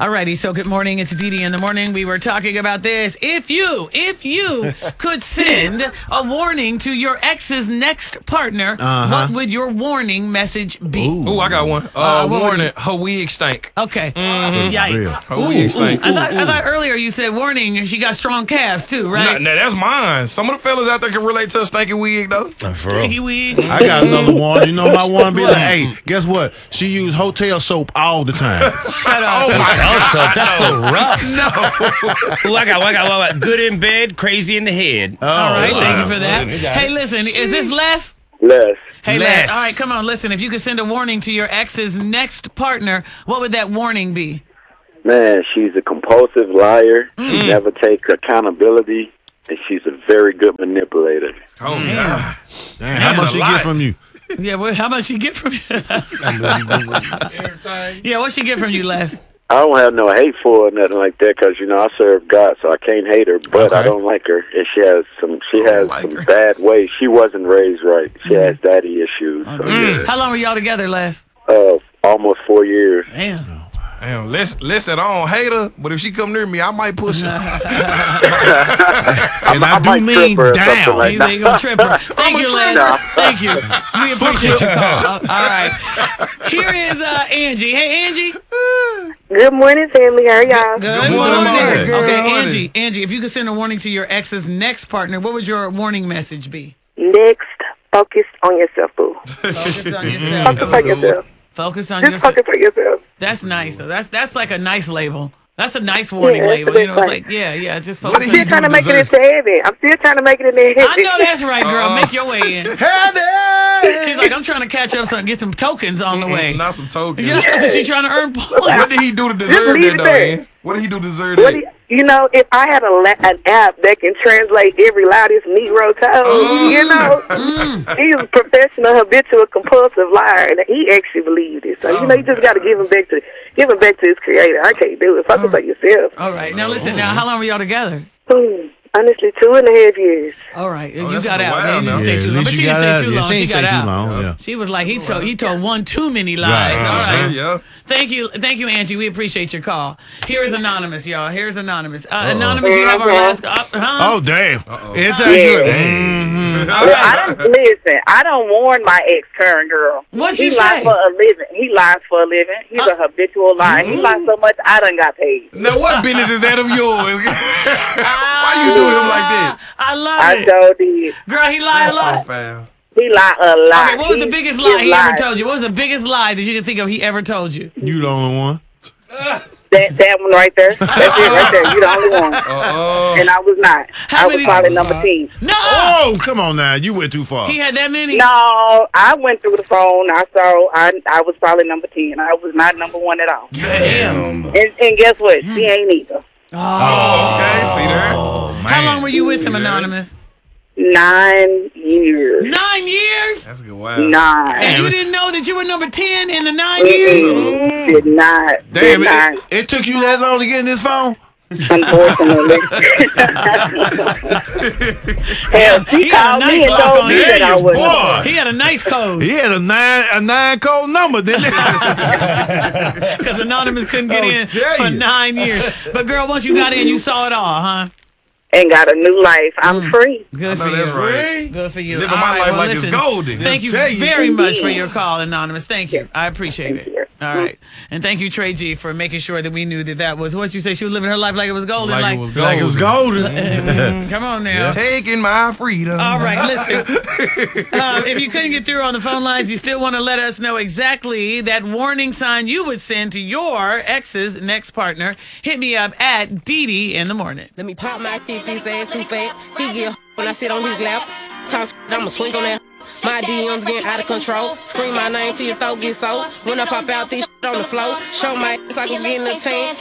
Alrighty, so good morning. It's Dee Dee in the morning. We were talking about this. If you could send a warning to your ex's next partner, what would your warning message be? Ooh, I got one. Warning, her wig stank. Okay. Yikes. Her wig stank. I thought earlier you said warning, she got strong calves too, right? Nah, that's mine. Some of the fellas out there can relate to a stanky wig, though. Stinky wig. I got another one. You know my one be like, hey, guess what? She use hotel soap all the time. Shut up. Oh, my God. That's so rough. No. Ooh, I got. Good in bed, crazy in the head. All right, thank you for that. Hey, listen, is this Les? Les. Hey, Les. All right, come on, listen. If you could send a warning to your ex's next partner, what would that warning be? Man, she's a compulsive liar. She never takes accountability, and she's a very good manipulator. Oh, God. Damn, how much she get from you? Yeah, well, how much she get from you? Yeah, what she get from you, Les? I don't have no hate for her or nothing like that because, I serve God, so I can't hate her, but I don't like her. And she has some bad ways. She wasn't raised right. She has daddy issues. So, yeah. How long were y'all together, Les? Almost 4 years. Damn. Damn, listen, I don't hate her, but if she come near me, I might push her. And I do mean down. Like He's ain't gonna trip her. Thank you, Les. No. Thank you. We appreciate your call. All right. Here is Angie. Hey, Angie. Good morning, family. How are y'all? Good morning. Okay, Good Angie, if you could send a warning to your ex's next partner, what would your warning message be? Next, focus on yourself, boo. Focus on yourself. Focus on yourself. Focus on Just yourself. focus on yourself. That's nice, though. That's like a nice label. That's a nice warning that's label. a You big know, it's one. like, yeah, just What focus did on he I'm trying to make it deserve? into heaven. I'm still trying to make it into heaven. I know that's right, girl. Make your way in. Heather! She's like, I'm trying to catch up, get some tokens on the way. Not some tokens. Yeah, that's what she's trying to earn points. What did he do to deserve leave that, it though, there. man? What did he do to deserve What that? do you- if I had an app that can translate every loudest Negro tone, he's a professional, habitual, compulsive liar, and he actually believed it. So you just got to give him back to his creator. I can't do it. Focus on yourself. All right. Now, listen, how long were y'all together? Honestly, 2.5 years. All right. You that's got been a out. while Man. You now. didn't stay too at long. least But she you didn't got stay too out. long. She She ain't got stay too out. long, yeah. She was like, he told one too many lies. Right. All right. Yeah. Thank you, Angie. We appreciate your call. Here is Anonymous, y'all. Here's Anonymous. Anonymous, you have our last call. Oh, damn. It's Yeah. actually, I don't warn my ex-current girl. What'd He you lies say? for a living. He lies for a living. He's a habitual liar. He lies so much, I done got paid. Now, what business is that of yours? Why you doing him like that? I love I it. sure did. Girl, he lied a That's so lot. foul. He lied a lot. Okay, what was the biggest lie he ever told you? What was the biggest lie that you can think of he ever told you? you the only one. That one right there. That's it right there. You the only one. And I was not. How I was many- probably number 10. No! Oh, come on now. You went too far. He had that many? No, I went through the phone. I was probably number 10. I was not number 1 at all. Damn. And guess what? She ain't either. Okay, see there? Oh, man. How long were you with him, that? Anonymous? 9 years. 9 years? That's a good wow. 9. And you didn't know that you were number 10 in the 9 years? Did not. Damn, Did not. it took you that long to get in this phone? Unfortunately. Hell, she He had a called nice me and lock told on me him. that I was. Boy. He had a nice code He had a nine code number, didn't he? because Anonymous couldn't get in tell for you. 9 years. But girl, once you got in, you saw it all, huh? And got a new life. I'm free. Good I for know that's you. right. Good for you. Living All my right, life well, like listen, it's golden. Thank you Tell you. very much for your call, Anonymous. Thank you. I appreciate Thank it. you. All right. And thank you, Trey G, for making sure that we knew that was what you say. She was living her life like it was golden. Like it was Like it was golden. Come on now. Taking my freedom. All right, listen. If you couldn't get through on the phone lines, you still want to let us know exactly that warning sign you would send to your ex's next partner. Hit me up at Dee Dee in the morning. Let me pop my shit, this ass too fat. He get when I sit on his lap. Talk shit, I'ma swing on that. My DMs getting out of control. Scream my name till your throat get so. When I pop out this shit on the floor. Show my ass like I'm getting a tan.